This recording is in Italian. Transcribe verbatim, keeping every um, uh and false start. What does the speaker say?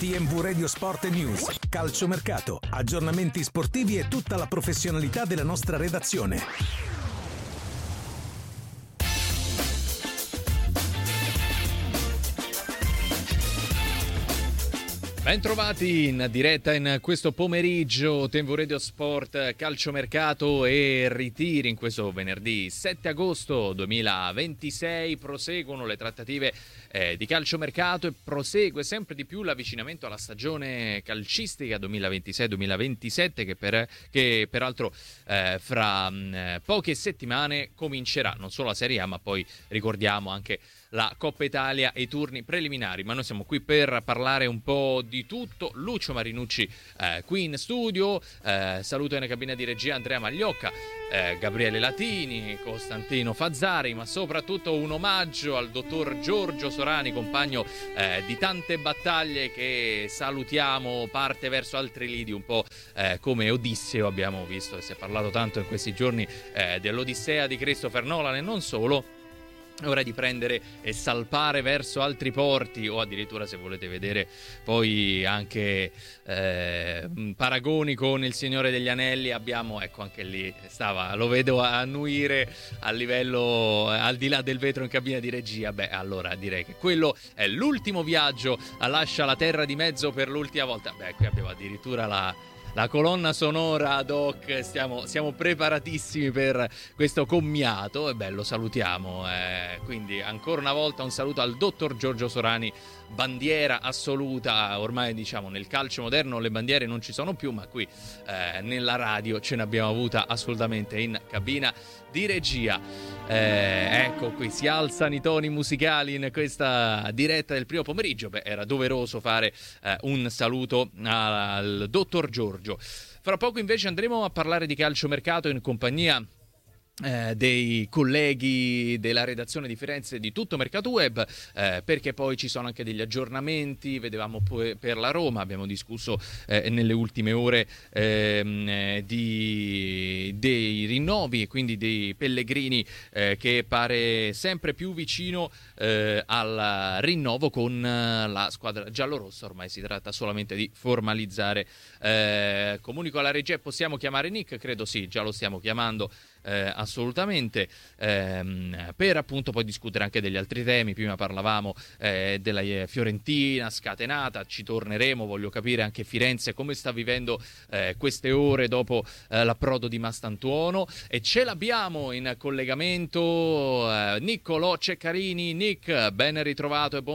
T M V Radio Sport News, calciomercato, aggiornamenti sportivi e tutta la professionalità della nostra redazione. Bentrovati in diretta in questo pomeriggio, T M V Radio Sport, calciomercato e ritiri in questo venerdì sette agosto duemilaventisei. Proseguono le trattative eh, di calciomercato e prosegue sempre di più l'avvicinamento alla stagione calcistica duemilaventisei duemilaventisette che, per, che peraltro eh, fra mh, poche settimane comincerà non solo la Serie A ma poi ricordiamo anche la Coppa Italia e i turni preliminari. Ma noi siamo qui per parlare un po' di tutto. Lucio Marinucci eh, qui in studio, eh, saluto in cabina di regia Andrea Magliocca, eh, Gabriele Latini, Costantino Fazzari, ma soprattutto un omaggio al dottor Giorgio Sorani, compagno eh, di tante battaglie, che salutiamo, parte verso altri lidi un po' eh, come Odisseo. Abbiamo visto e si è parlato tanto in questi giorni eh, dell'Odissea di Christopher Nolan e non solo. È ora di prendere e salpare verso altri porti, o addirittura, se volete vedere poi anche eh, paragoni con Il Signore degli Anelli, abbiamo, ecco, anche lì stava, lo vedo annuire a livello al di là del vetro in cabina di regia. Beh, allora direi che quello è l'ultimo viaggio, lascia la terra di mezzo per l'ultima volta. Beh, qui abbiamo addirittura la La colonna sonora ad hoc, stiamo, siamo preparatissimi per questo commiato e beh, lo salutiamo. Eh, quindi ancora una volta un saluto al dottor Giorgio Sorani, bandiera assoluta. Ormai diciamo nel calcio moderno le bandiere non ci sono più, ma qui eh, nella radio ce ne abbiamo avuta assolutamente in cabina di regia. Eh, ecco qui, si alzano i toni musicali in questa diretta del primo pomeriggio. Beh, era doveroso fare eh, un saluto al dottor Giorgio. Fra poco invece andremo a parlare di calciomercato in compagnia Eh, dei colleghi della redazione di Firenze di Tutto Mercato Web, eh, perché poi ci sono anche degli aggiornamenti. Vedevamo poi per la Roma, abbiamo discusso eh, nelle ultime ore eh, di, dei rinnovi e quindi dei Pellegrini, eh, che pare sempre più vicino eh, al rinnovo con la squadra giallorossa. Ormai si tratta solamente di formalizzare. Eh, comunico alla regia, possiamo chiamare Nick? Credo sì, già lo stiamo chiamando. Eh, assolutamente, ehm, per appunto poi discutere anche degli altri temi. Prima parlavamo eh, della Fiorentina scatenata, ci torneremo. Voglio capire anche Firenze come sta vivendo eh, queste ore dopo eh, l'approdo di Mastantuono, e ce l'abbiamo in collegamento eh, Niccolò Ceccarini. Nick, ben ritrovato e buon